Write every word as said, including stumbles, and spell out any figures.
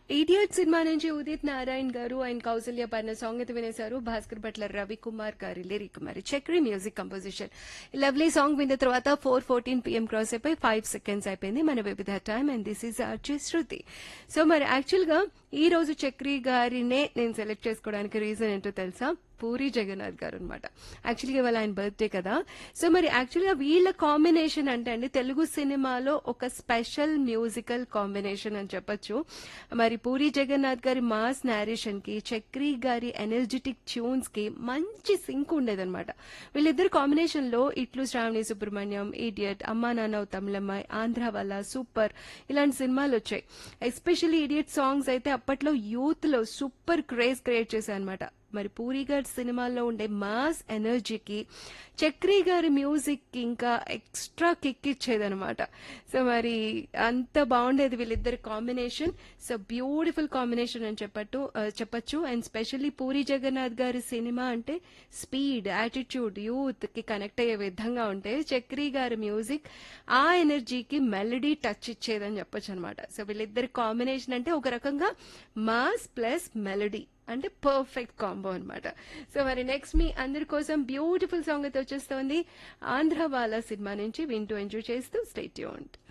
Idiot cinema నుంచి ఉదిత్ నారాయణ్ గారు and Kaushalya పన్న సాంగ్ అయితే వినేశారు. భాస్కర్ భట్ల రవికుమార్ గారి లిరిక్, మరి Chakri music composition. Lovely song విన్న తర్వాత ఫోర్ ఫోర్టీన్ పిఎం క్రాస్ అయిపోయి ఫైవ్ సెకండ్స్ అయిపోయింది మన వివిధ time. And this is RJ Shruti. So మరి యాక్చువల్ గా ఈ రోజు చక్రి గారినే నేను సెలెక్ట్ చేసుకోవడానికి రీజన్ ఏంటో తెలుసా? పూరి జగన్నాథ్ గారు అనమాట. యాక్చువల్గా ఇవాళ ఆయన బర్త్డే కదా. సో మరి యాక్చువల్గా వీళ్ళ కాంబినేషన్ అంటే అండి తెలుగు సినిమాలో ఒక స్పెషల్ మ్యూజికల్ కాంబినేషన్ అని చెప్పొచ్చు. మరి పూరి జగన్నాథ్ గారి మాస్ నేరేషన్ కి, చక్రి గారి ఎనర్జెటిక్ ట్యూన్స్ కి మంచి సింక్ ఉండేదన్నమాట. వీళ్ళిద్దరు కాంబినేషన్ లో ఇట్లు శ్రావణి సుబ్రహ్మణ్యం, ఇడియట్, అమ్మా నాన్న తమిళమ్మాయి, ఆంధ్ర వల్ల, సూపర్ ఇలాంటి సినిమాలు వచ్చాయి. ఎస్పెషల్లీ ఇడియట్ సాంగ్స్ అయితే అప్పట్లో యూత్ లో సూపర్ క్రేజ్ క్రియేట్ చేశాయి అనమాట. మరి పూరి గారి సినిమాల్లో ఉండే మాస్ ఎనర్జీకి చక్రి గారి మ్యూజిక్ కి ఇంకా ఎక్స్ట్రా కిక్ ఇచ్చేదనమాట. సో మరి అంత బాగుండేది వీళ్ళిద్దరి కాంబినేషన్. సో బ్యూటిఫుల్ కాంబినేషన్ అని చెప్పట్టు చెప్పచ్చు. అండ్ స్పెషల్లీ పూరి జగన్నాథ్ గారి సినిమా అంటే స్పీడ్, యాటిట్యూడ్, యూత్ కి కనెక్ట్ అయ్యే విధంగా ఉంటే చక్రి గారి మ్యూజిక్ ఆ ఎనర్జీకి మెలడీ టచ్ ఇచ్చేదని చెప్పొచ్చు అనమాట. సో వీళ్ళిద్దరి కాంబినేషన్ అంటే ఒక రకంగా మాస్ ప్లస్ మెలడీ అంటే పర్ఫెక్ట్ కాంబో అనమాట. సో మరి నెక్స్ట్ మీ అందరి కోసం బ్యూటిఫుల్ సాంగ్ అయితే వచ్చేస్తోంది ఆంధ్ర వాళ్ళ సినిమా నుంచి. వింటూ ఎంజాయ్ చేస్తూ స్టే ట్యూన్డ్.